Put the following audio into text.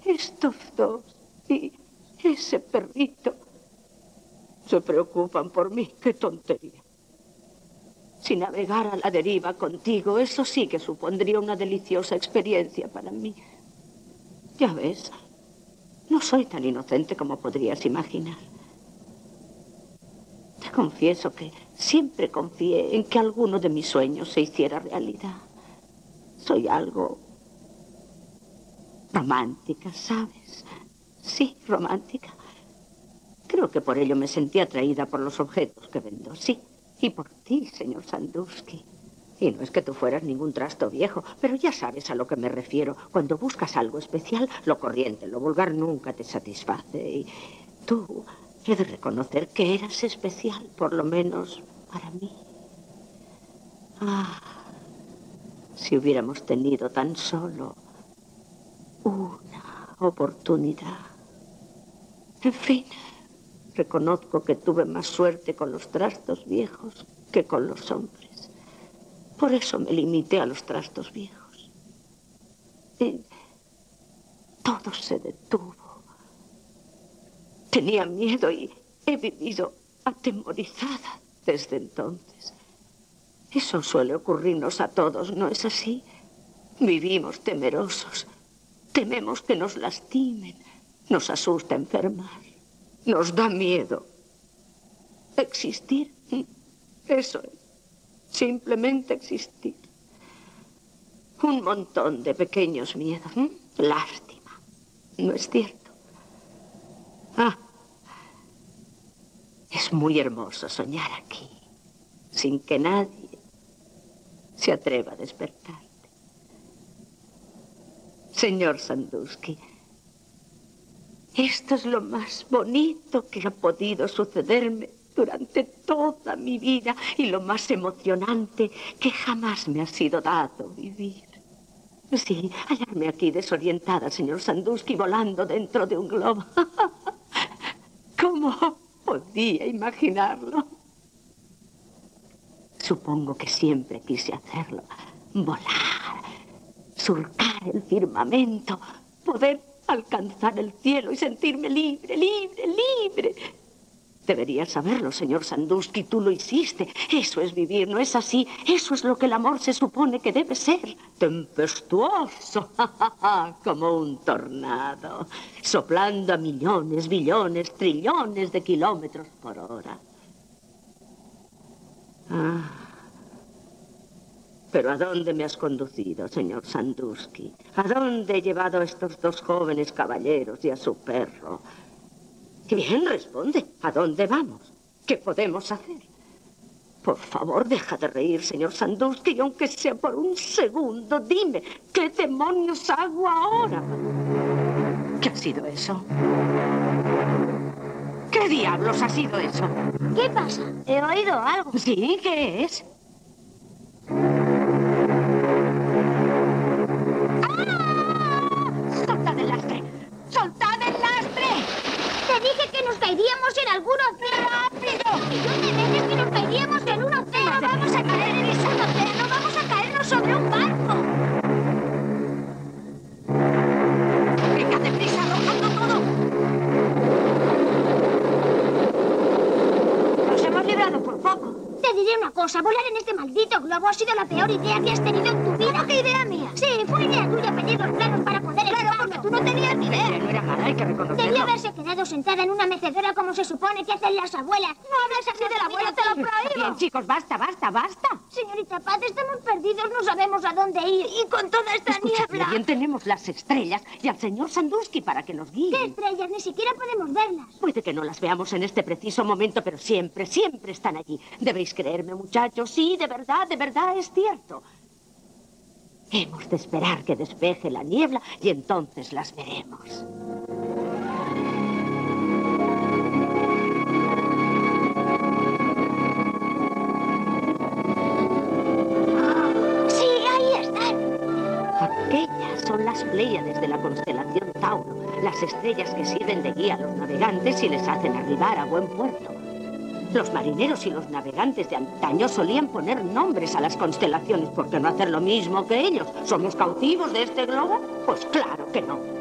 estos dos y ese perrito se preocupan por mí. ¡Qué tontería! Si navegara a la deriva contigo, eso sí que supondría una deliciosa experiencia para mí. Ya ves, no soy tan inocente como podrías imaginar. Te confieso que siempre confié en que alguno de mis sueños se hiciera realidad. Soy algo romántica, ¿sabes? Sí, romántica. Creo que por ello me sentí atraída por los objetos que vendo, sí. Y por ti, señor Sandusky. Y no es que tú fueras ningún trasto viejo, pero ya sabes a lo que me refiero. Cuando buscas algo especial, lo corriente, lo vulgar nunca te satisface. Y tú, he de reconocer que eras especial, por lo menos para mí. Ah, si hubiéramos tenido tan solo una oportunidad. En fin, reconozco que tuve más suerte con los trastos viejos que con los hombres. Por eso me limité a los trastos viejos. Y todo se detuvo. Tenía miedo y he vivido atemorizada desde entonces. Eso suele ocurrirnos a todos, ¿no es así? Vivimos temerosos. Tememos que nos lastimen. Nos asusta enfermar. Nos da miedo existir. Eso es. Simplemente existir. Un montón de pequeños miedos. Lástima. ¿No es cierto? Ah. Es muy hermoso soñar aquí, sin que nadie se atreva a despertarte. Señor Sandusky, esto es lo más bonito que ha podido sucederme durante toda mi vida y lo más emocionante que jamás me ha sido dado vivir. Sí, hallarme aquí desorientada, señor Sandusky, volando dentro de un globo. ¿Cómo podía imaginarlo? Supongo que siempre quise hacerlo. Volar, surcar el firmamento, poder alcanzar el cielo y sentirme libre, libre, libre. Debería saberlo, señor Sandusky, tú lo hiciste. Eso es vivir, ¿no es así? Eso es lo que el amor se supone que debe ser. Tempestuoso, como un tornado, soplando a millones, billones, trillones de kilómetros por hora. Ah. Pero ¿a dónde me has conducido, señor Sandusky? ¿A dónde he llevado a estos dos jóvenes caballeros y a su perro? Bien, responde. ¿A dónde vamos? ¿Qué podemos hacer? Por favor, deja de reír, señor Sandusky, aunque sea por un segundo. Dime, ¿qué demonios hago ahora? ¿Qué ha sido eso? ¿Qué diablos ha sido eso? ¿Qué pasa? He oído algo. ¿Sí? ¿Qué es? ¡Ah! ¡Soltad el lastre! ¡Soltad el lastre! Te dije que nos caeríamos en algún océano. ¡Rápido! Y yo te dije que nos caeríamos en un océano. No vamos a caer en ese océano. Vamos a caernos sobre un barco. ¡Venga, deprisa, arrojando todo! Nos hemos librado por poco. Te diré una cosa, volar en este maldito globo ha sido la peor idea que has tenido en tu vida. ¿Cómo que idea mía? Sí, fue idea tuya pedir los planos para poder Claro, esquivarlo. porque tú no tenías ni idea. No era mala, hay que reconocerlo. Debía haberse quedado sentada en una mecedora como se supone que hacen las abuelas. No hables así de la abuela, te lo prohíbo. Bien, chicos, basta, basta, basta. Señorita Paz, estamos perdidos, no sabemos a dónde ir. Y con toda esta niebla. Bien, tenemos las estrellas y al señor Sandusky para que nos guíe. ¿Qué estrellas? Ni siquiera podemos verlas. Puede que no las veamos en este preciso momento, pero siempre, siempre están allí. Debéis creerme, muchachos. Sí, de verdad es cierto. Hemos de esperar que despeje la niebla y entonces las veremos. Sí, ahí están. Aquellas son las Pléyades de la constelación Tauro, las estrellas que sirven de guía a los navegantes y les hacen arribar a buen puerto. Los marineros y los navegantes de antaño solían poner nombres a las constelaciones. ¿Por qué no hacer lo mismo que ellos? ¿Somos cautivos de este globo? Pues claro que no.